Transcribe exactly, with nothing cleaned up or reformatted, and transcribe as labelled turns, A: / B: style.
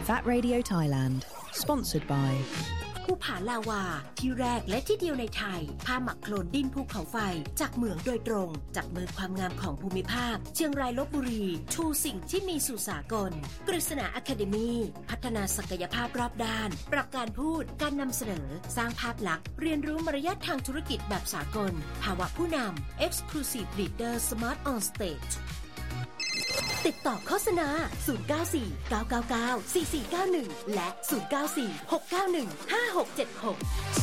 A: That Radio Thailand Sponsored by
B: ภูผาลาวาที่แรกและที่เดียวในไทยผ้าหมักโคลนดินภูเขาไฟจากเหมืองโดยตรงจากเมืองความงามของภูมิภาคเชียงรายลพบุรีชูสิ่งที่มีสู่สากลกฤษณาอะคาเดมีพัฒนาศักยภาพรอบด้านปรับการพูดการนำเสนอสร้างภาพลักษณ์เรียนรู้มารยาททางธุรกิจแบบสากลภาวะผู้นำ Exclusive Leader Smart on Stageติดต่อโฆษณาศูนย์ เก้า สี่ เก้า เก้า เก้า สี่ สี่ เก้า หนึ่งและศูนย์ เก้า สี่ หก เก้า หนึ่ง ห้า หก เจ็ด หก